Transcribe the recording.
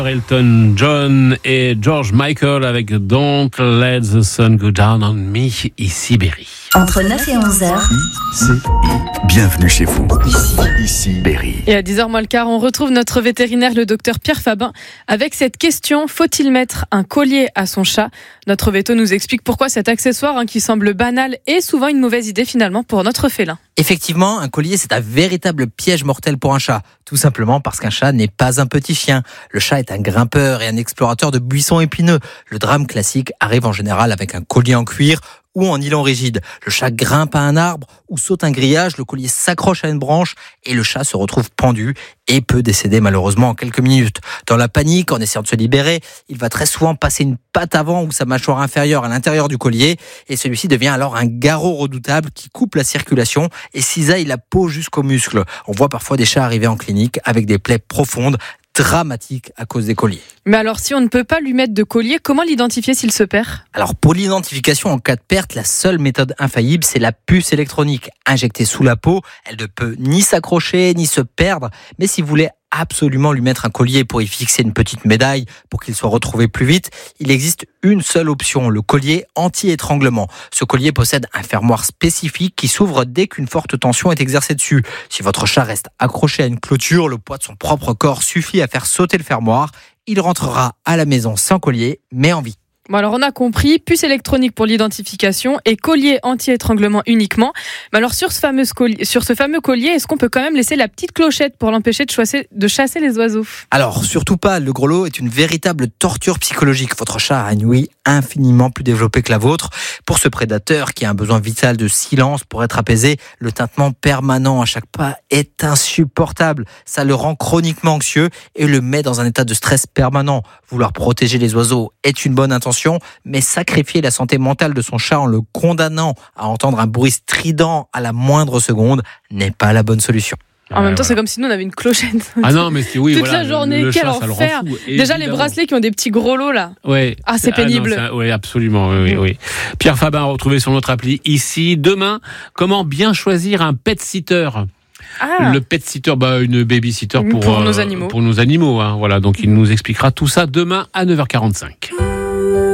Elton John et George Michael avec Don't Let the Sun Go Down on Me, ici Berry. Entre 9 et 11h. Bienvenue chez vous. Ici Berry. Et à 10h moins le quart, on retrouve notre vétérinaire, le docteur Pierre Fabin, avec cette question: faut-il mettre un collier à son chat ? Notre véto nous explique pourquoi cet accessoire, qui semble banal, est souvent une mauvaise idée finalement pour notre félin. Effectivement, un collier, c'est un véritable piège mortel pour un chat. Tout simplement parce qu'un chat n'est pas un petit chien. Le chat est un grimpeur et un explorateur de buissons épineux. Le drame classique arrive en général avec un collier en cuir ou en nylon rigide. Le chat grimpe à un arbre ou saute un grillage, le collier s'accroche à une branche et le chat se retrouve pendu et peut décéder malheureusement en quelques minutes. Dans la panique, en essayant de se libérer, il va très souvent passer une patte avant ou sa mâchoire inférieure à l'intérieur du collier et celui-ci devient alors un garrot redoutable qui coupe la circulation et cisaille la peau jusqu'aux muscles. On voit parfois des chats arriver en clinique avec des plaies profondes, dramatique à cause des colliers. Mais alors, si on ne peut pas lui mettre de collier, comment l'identifier s'il se perd ? Alors, pour l'identification en cas de perte, la seule méthode infaillible, c'est la puce électronique. Injectée sous la peau, elle ne peut ni s'accrocher, ni se perdre. Mais si vous voulez absolument lui mettre un collier pour y fixer une petite médaille pour qu'il soit retrouvé plus vite, il existe une seule option, le collier anti-étranglement. Ce collier possède un fermoir spécifique qui s'ouvre dès qu'une forte tension est exercée dessus. Si votre chat reste accroché à une clôture, le poids de son propre corps suffit à faire sauter le fermoir. Il rentrera à la maison sans collier, mais en vie. Bon, alors on a compris, puce électronique pour l'identification et collier anti-étranglement uniquement. Mais alors sur ce fameux collier, est-ce qu'on peut quand même laisser la petite clochette pour l'empêcher de chasser les oiseaux ? Alors surtout pas, le grelot est une véritable torture psychologique. Votre chat a une ouïe infiniment plus développée que la vôtre. Pour ce prédateur qui a un besoin vital de silence pour être apaisé, le tintement permanent à chaque pas est insupportable. Ça le rend chroniquement anxieux et le met dans un état de stress permanent. Vouloir protéger les oiseaux est une bonne intention, mais sacrifier la santé mentale de son chat en le condamnant à entendre un bruit strident à la moindre seconde n'est pas la bonne solution. En même temps, c'est comme si nous on avait une clochette. Ah non, mais oui, toute la journée, quel enfer. Déjà les bracelets qui ont des petits grelots là. Ouais. Ah, c'est pénible. Oui, absolument. Oui. Pierre Fabin, retrouvé sur notre appli ici. Demain, comment bien choisir un pet sitter ? Le pet sitter, une baby sitter pour nos animaux. Pour nos animaux, voilà, donc il nous expliquera tout ça demain à 9h45.